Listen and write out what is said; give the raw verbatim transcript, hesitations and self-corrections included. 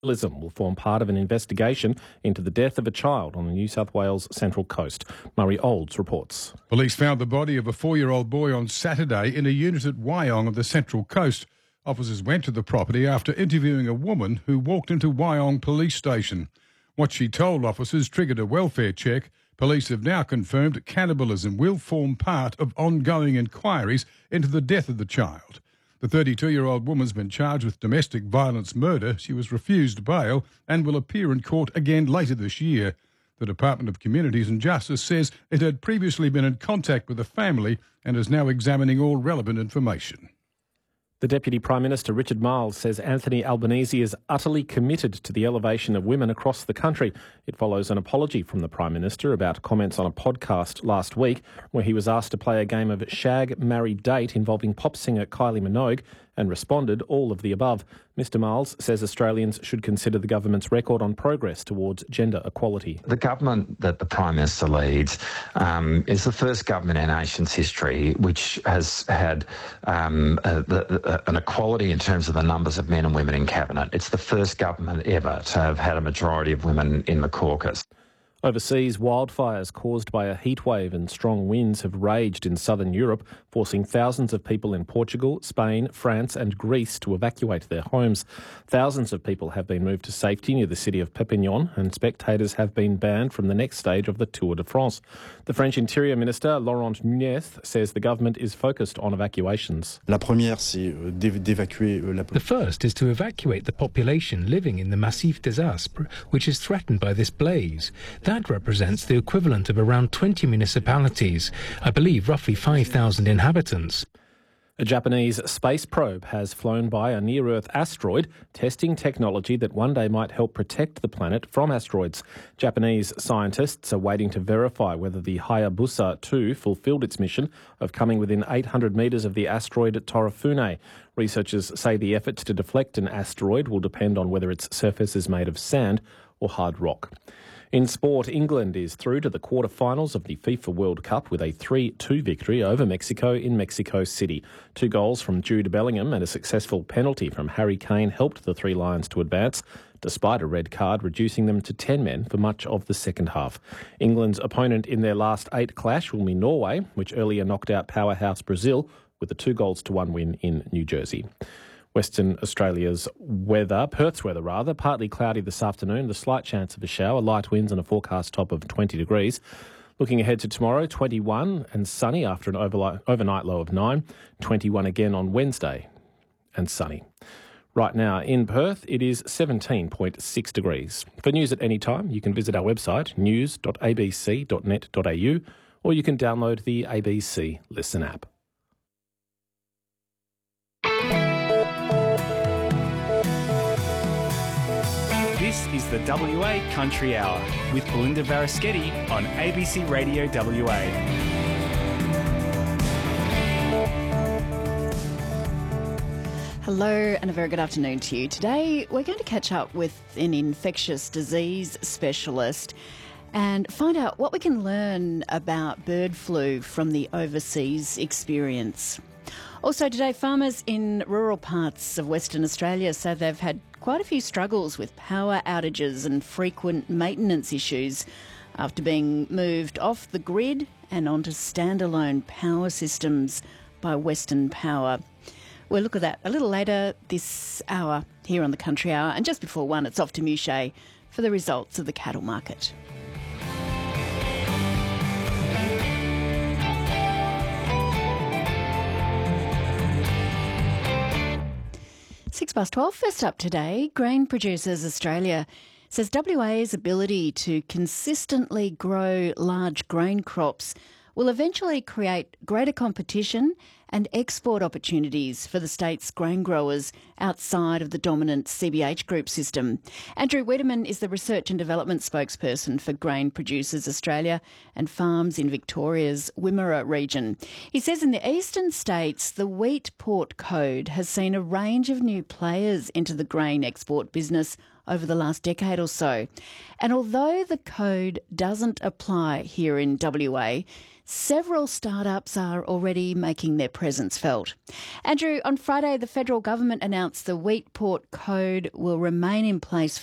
will form part of an investigation into the death of a child on the New South Wales Central Coast. Murray Olds reports. Police found the body of a four-year-old boy on Saturday in a unit at Wyong of the Central Coast. Officers went to the property after interviewing a woman who walked into Wyong Police Station. What she told officers triggered a welfare check. Police have now confirmed cannibalism will form part of ongoing inquiries into the death of the child. The thirty-two-year-old woman's been charged with domestic violence murder. She was refused bail and will appear in court again later this year. The Department of Communities and Justice says it had previously been in contact with the family and is now examining all relevant information. The Deputy Prime Minister, Richard Marles, says Anthony Albanese is utterly committed to the elevation of women across the country. It follows an apology from the Prime Minister about comments on a podcast last week where he was asked to play a game of Shag, Marry, Date involving pop singer Kylie Minogue and responded all of the above. Mister Marles says Australians should consider the government's record on progress towards gender equality. The government that the Prime Minister leads um, is the first government in our nation's history which has had um, a, a, an equality in terms of the numbers of men and women in cabinet. It's the first government ever to have had a majority of women in the caucus. Overseas, wildfires caused by a heatwave and strong winds have raged in southern Europe, forcing thousands of people in Portugal, Spain, France and Greece to evacuate their homes. Thousands of people have been moved to safety near the city of Perpignan, and spectators have been banned from the next stage of the Tour de France. The French Interior Minister, Laurent Nunez, says the government is focused on evacuations. La première, c'est d'évacuer la... The first is to evacuate the population living in the Massif des Aspres, which is threatened by this blaze. That represents the equivalent of around twenty municipalities, I believe roughly five thousand inhabitants. A Japanese space probe has flown by a near-Earth asteroid, testing technology that one day might help protect the planet from asteroids. Japanese scientists are waiting to verify whether the Hayabusa two fulfilled its mission of coming within eight hundred metres of the asteroid Torifune. Researchers say the efforts to deflect an asteroid will depend on whether its surface is made of sand or hard rock. In sport, England is through to the quarter-finals of the FIFA World Cup with a three two victory over Mexico in Mexico City. Two goals from Jude Bellingham and a successful penalty from Harry Kane helped the Three Lions to advance, despite a red card reducing them to ten men for much of the second half. England's opponent in their last eight clash will be Norway, which earlier knocked out powerhouse Brazil with a two goals to one win in New Jersey. Western Australia's weather, Perth's weather rather, partly cloudy this afternoon, the slight chance of a shower, light winds and a forecast top of twenty degrees. Looking ahead to tomorrow, twenty-one and sunny after an overnight low of nine, twenty-one again on Wednesday and sunny. Right now in Perth, it is seventeen point six degrees. For news at any time, you can visit our website, news dot a b c dot net dot a u, or you can download the A B C Listen app. This is the W A Country Hour with Belinda Varaschetti on A B C Radio W A. Hello and a very good afternoon to you. Today we're going to catch up with an infectious disease specialist and find out what we can learn about bird flu from the overseas experience. Also today, farmers in rural parts of Western Australia say they've had quite a few struggles with power outages and frequent maintenance issues after being moved off the grid and onto standalone power systems by Western Power. We'll look at that a little later this hour here on the Country Hour. And just before one, it's off to Mouchet for the results of the cattle market. Six past twelve. First up today, Grain Producers Australia says W A's ability to consistently grow large grain crops will eventually create greater competition and export opportunities for the state's grain growers outside of the dominant C B H Group system. Andrew Wiederman is the Research and Development spokesperson for Grain Producers Australia and farms in Victoria's Wimmera region. He says in the eastern states, the wheat port code has seen a range of new players into the grain export business over the last decade or so. And although the code doesn't apply here in W A, several startups are already making their presence felt. Andrew, on Friday, the federal government announced the Wheat Port Code will remain in place